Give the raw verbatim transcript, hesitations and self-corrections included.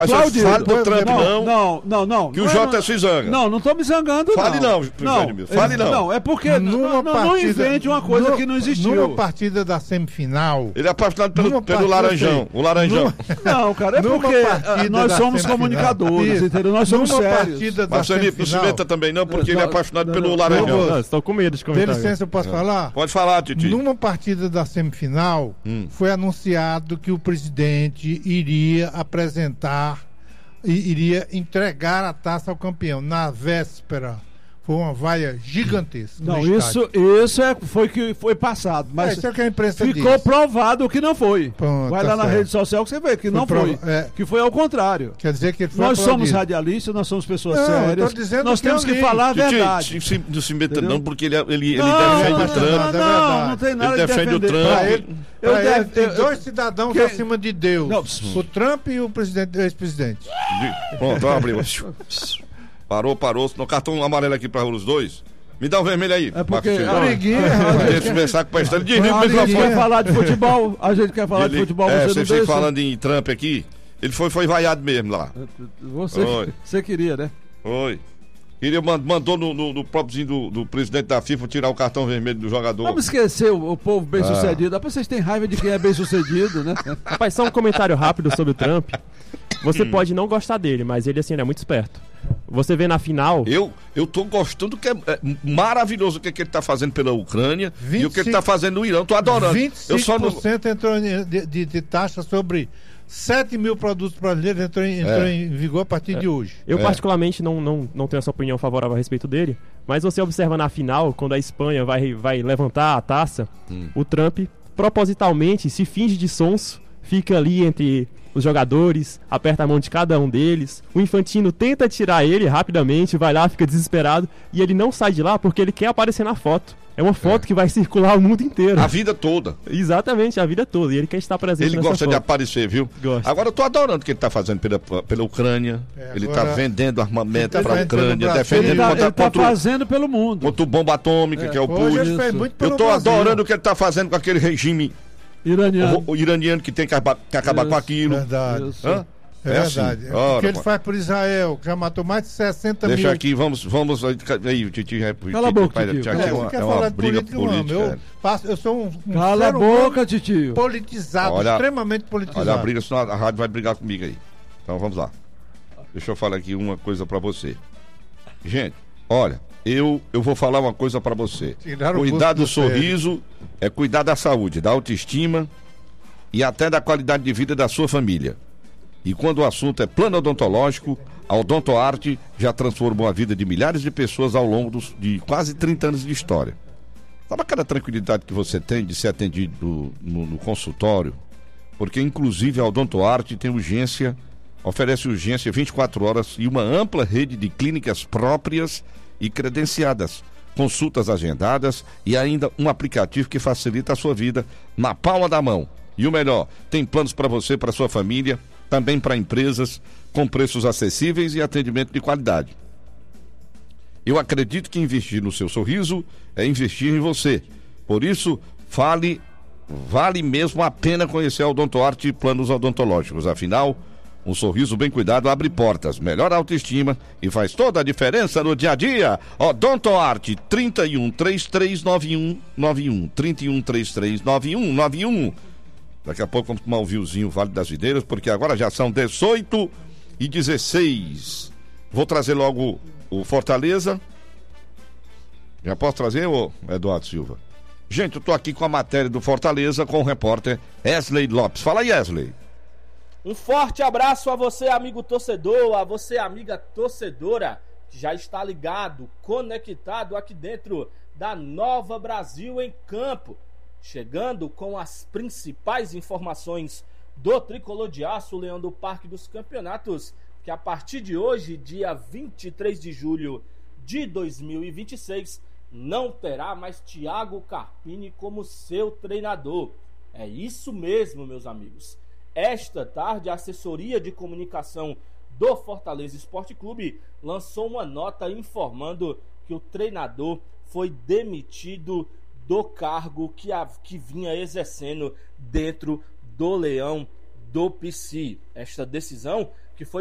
Claudio, fale do Trump, não. Não, não, não. Que o Jota se zanga. Não, não tô me zangando, Fale não. não, não Fale não. Não, é porque não, não invente uma coisa que não existiu. Numa partida da semifinal... Ele é apaixonado pelo, pelo Laranjão. O Laranjão. Não, cara, é porque nós somos comunicadores, entendeu? Nós somos sérios. Mas Felipe, não se meta também não, porque ele é apaixonado pelo Laranjão. Estou com medo de comentar. Dê licença, eu posso falar? Pode falar, Titi. Numa partida da semifinal, hum. foi anunciado que o presidente iria apresentar, iria entregar a taça ao campeão. Na véspera, foi uma vaia gigantesca. Não, isso, isso é, foi que foi passado, mas é, isso é que a imprensa ficou diz. Provado que não foi. Pronto, Vai tá lá na certo. rede social que você vê que foi não prova- foi, é. que foi ao contrário. Quer dizer que ele foi Nós aplaudido. somos radialistas, nós somos pessoas não, sérias. Nós temos que, que falar a verdade. Titi, se, não se meta não, porque ele, ele, ele não, defende não, o Trump. Não, não, não tem nada ele de defende defender. o Trump. Pra ele, eu pra deve, ele tem eu, dois cidadãos que... acima de Deus. Não. O Trump e o presidente, o ex-presidente. Pronto, abriu. Parou, parou. No cartão amarelo aqui para os dois. Me dá o um vermelho aí. É porque a gente conversar com o pastor. Desliga o a gente microfone. quer falar de futebol. A gente quer falar de futebol. É, você você não fica falando em Trump aqui. Ele foi, foi vaiado mesmo lá. Você, você queria, né? Foi. Ele mandou no, no, no próprio do, do presidente da FIFA tirar o cartão vermelho do jogador. Vamos esquecer o, o povo bem ah. sucedido. Depois vocês têm raiva de quem é bem sucedido, né? Rapaz, só um comentário rápido sobre o Trump. Você hum. pode não gostar dele, mas ele assim, ele é muito esperto. Você vê na final... Eu, eu tô gostando, que é, é maravilhoso o que, é que ele tá fazendo pela Ucrânia vinte e cinco, e o que ele tá fazendo no Irã. Tô adorando. vinte e cinco por cento eu só não... entrou de, de, de taxa sobre sete mil produtos brasileiros, entrou, em, entrou é. em vigor a partir é. de hoje. Eu é. particularmente não, não, não tenho essa opinião favorável a respeito dele, mas você observa na final, quando a Espanha vai, vai levantar a taça, hum. o Trump propositalmente se finge de sonso, fica ali entre... os jogadores, aperta a mão de cada um deles. O Infantino tenta tirar ele rapidamente, vai lá, fica desesperado, e ele não sai de lá porque ele quer aparecer na foto. É uma foto é. que vai circular o mundo inteiro. A vida toda. Exatamente, a vida toda. E ele quer estar presente ele nessa gosta foto. de aparecer, viu? Gosta. Agora eu tô adorando o que ele tá fazendo pela, pela Ucrânia. É, ele tá vendendo armamento tá pra Ucrânia, defendendo ele tá, contra, ele tá contra, fazendo pelo mundo. Contra o bomba atômica, é, que é o Putin. Eu tô Brasil. adorando o que ele tá fazendo com aquele regime iraniano, o, o iraniano que tem que acabar, que acabar com aquilo. Verdade. Hã? É, é verdade. Assim. O que ele faz por Israel, que já matou mais de sessenta Deixa mil. Deixa aqui, vamos, vamos aí, o Titi. Cala a boca, Titi. É, é uma, é uma briga política. Eu, faço, eu sou um, um Cala a boca, Titi. Politizado, olha, extremamente politizado. Olha a briga, senão a rádio vai brigar comigo aí. Então vamos lá. Deixa eu falar aqui uma coisa pra você. Gente, olha, eu, eu vou falar uma coisa pra você. Tiraram cuidar do, do sorriso é cuidar da saúde, da autoestima e até da qualidade de vida da sua família. E quando o assunto é plano odontológico, a Odontoarte já transformou a vida de milhares de pessoas ao longo dos, de quase trinta anos de história. Sabe aquela tranquilidade que você tem de ser atendido no, no consultório? Porque inclusive a Odontoarte tem urgência, oferece urgência vinte e quatro horas e uma ampla rede de clínicas próprias e credenciadas, consultas agendadas e ainda um aplicativo que facilita a sua vida na palma da mão. E o melhor, tem planos para você, para sua família, também para empresas, com preços acessíveis e atendimento de qualidade. Eu acredito que investir no seu sorriso é investir em você. Por isso, fale, vale mesmo a pena conhecer a Odontoarte e planos odontológicos. Afinal, um sorriso bem cuidado abre portas, melhora a autoestima e faz toda a diferença no dia a dia. Odontoarte, trinta e um, trinta e três, noventa e um, noventa e um, trinta e um, trinta e três, noventa e um, noventa e um. Daqui a pouco vamos tomar um viuzinho Vale das Videiras, porque agora já são dezoito e dezesseis. Vou trazer logo o Fortaleza. Já posso trazer, ô Eduardo Silva? Gente, eu tô aqui com a matéria do Fortaleza com o repórter Wesley Lopes. Fala aí, Wesley. Um forte abraço a você, amigo torcedor, a você, amiga torcedora, que já está ligado, conectado aqui dentro da Nova Brasil em Campo. Chegando com as principais informações do Tricolor de Aço, Leão do Parque dos Campeonatos, que a partir de hoje, dia vinte e três de julho de dois mil e vinte e seis, não terá mais Thiago Carpini como seu treinador. É isso mesmo, meus amigos. Esta tarde, a assessoria de comunicação do Fortaleza Esporte Clube lançou uma nota informando que o treinador foi demitido do cargo que, a, que vinha exercendo dentro do Leão do P C. Esta decisão